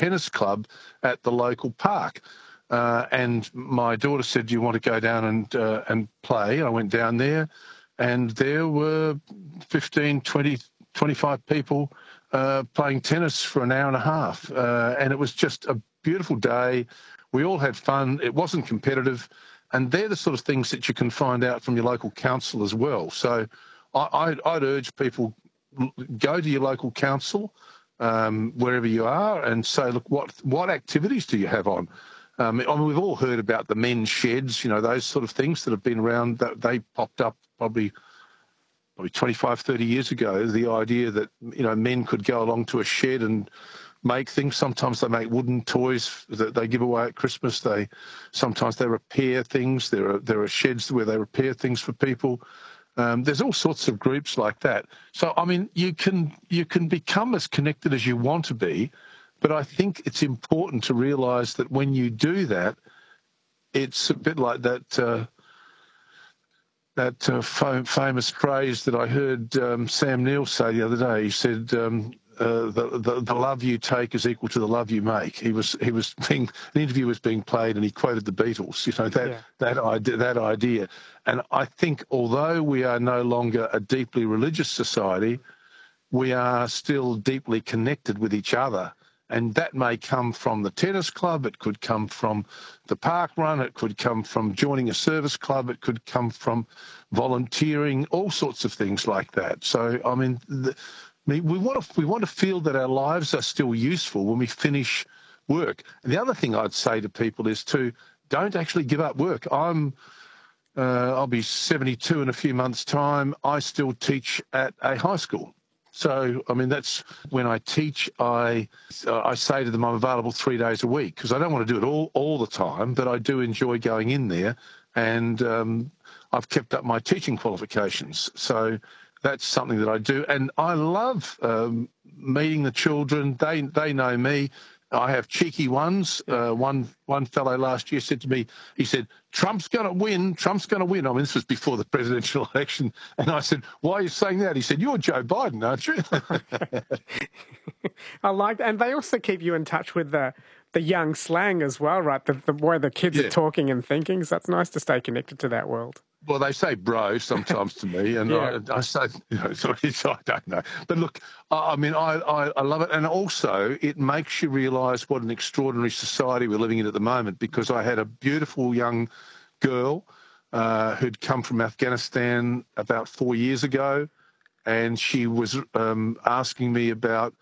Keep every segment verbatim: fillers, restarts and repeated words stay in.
tennis club at the local park. Uh, and my daughter said, do you want to go down and uh, and play? I went down there, and there were fifteen, twenty, twenty-five people uh, playing tennis for an hour and a half. Uh, and it was just a beautiful day. We all had fun. It wasn't competitive. And they're the sort of things that you can find out from your local council as well. So I, I'd, I'd urge people, go to your local council, um, wherever you are, and say, look, what what activities do you have on? Um, I mean, we've all heard about the men's sheds, you know, those sort of things that have been around. That they popped up probably probably twenty-five, thirty years ago, the idea that, you know, men could go along to a shed and make things. Sometimes they make wooden toys that they give away at Christmas. They sometimes they repair things. There are there are sheds where they repair things for people. Um, there's all sorts of groups like that. So, I mean, you can you can become as connected as you want to be, but I think it's important to realise that when you do that, it's a bit like that uh, that uh, fam- famous phrase that I heard um, Sam Neill say the other day. He said, um, uh, the, the, the love you take is equal to the love you make. He was he was being an interview was being played, and he quoted the Beatles. You know that yeah. that idea that idea. And I think although we are no longer a deeply religious society, we are still deeply connected with each other. And that may come from the tennis club, it could come from the park run, it could come from joining a service club, it could come from volunteering, all sorts of things like that. So, I mean, the, I mean we want to we want to feel that our lives are still useful when we finish work. And the other thing I'd say to people is to don't actually give up work. I'm uh, I'll be seventy-two in a few months' time. I still teach at a high school. So, I mean, that's when I teach, I uh, I say to them I'm available three days a week because I don't want to do it all, all the time, but I do enjoy going in there, and um, I've kept up my teaching qualifications. So that's something that I do. And I love um, meeting the children. They they know me. I have cheeky ones. Uh, one one fellow last year said to me, he said, Trump's going to win, Trump's going to win. I mean, this was before the presidential election. And I said, why are you saying that? He said, you're Joe Biden, aren't you? I like that. And they also keep you in touch with the the young slang as well, right? The, the way the kids Yeah. are talking and thinking. So that's nice to stay connected to that world. Well, they say bro sometimes to me, and yeah. I, I say, you know, sorry, I don't know. But look, I mean, I, I, I love it. And also, it makes you realise what an extraordinary society we're living in at the moment, because I had a beautiful young girl uh, who'd come from Afghanistan about four years ago, and she was um, asking me about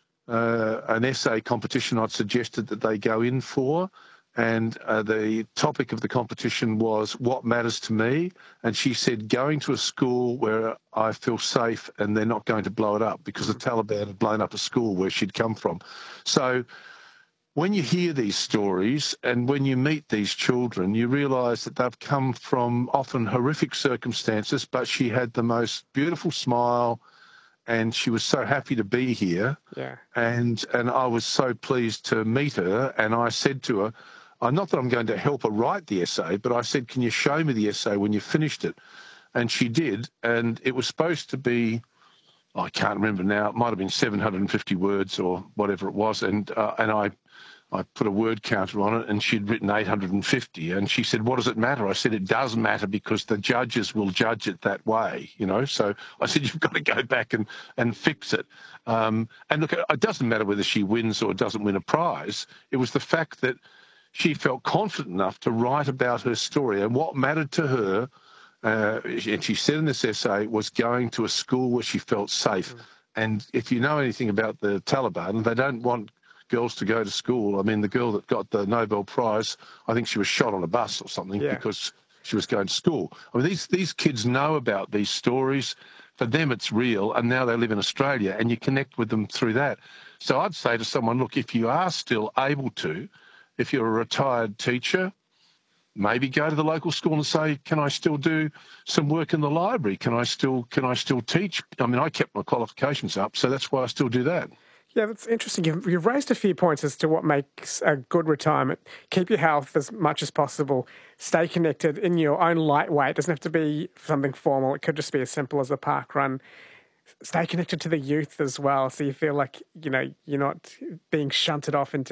uh, an essay competition I'd suggested that they go in for. And uh, the topic of the competition was what matters to me. And she said, going to a school where I feel safe and they're not going to blow it up, because the Taliban had blown up a school where she'd come from. So when you hear these stories and when you meet these children, you realise that they've come from often horrific circumstances, but she had the most beautiful smile and she was so happy to be here. Yeah. And, and I was so pleased to meet her. And I said to her, Uh, not that I'm going to help her write the essay, but I said, can you show me the essay when you finished it? And she did, and it was supposed to be, oh, I can't remember now, it might have been seven hundred fifty words or whatever it was, and uh, and I I put a word counter on it, and she'd written eight hundred fifty, and she said, what does it matter? I said, it does matter because the judges will judge it that way, you know? So I said, you've got to go back and, and fix it. Um, and look, it doesn't matter whether she wins or doesn't win a prize. It was the fact that she felt confident enough to write about her story, and what mattered to her, uh, and she said in this essay, was going to a school where she felt safe. Mm. And if you know anything about the Taliban, they don't want girls to go to school. I mean, the girl that got the Nobel Prize, I think she was shot on a bus or something yeah. because she was going to school. I mean, these, these kids know about these stories. For them, it's real, and now they live in Australia, and you connect with them through that. So I'd say to someone, look, if you are still able to, if you're a retired teacher, maybe go to the local school and say, can I still do some work in the library? Can I still can I still teach? I mean, I kept my qualifications up, so that's why I still do that. Yeah, that's interesting. You've, you've raised a few points as to what makes a good retirement. Keep your health as much as possible. Stay connected in your own light way. It doesn't have to be something formal. It could just be as simple as a park run. Stay connected to the youth as well, so you feel like, you know, you're not being shunted off into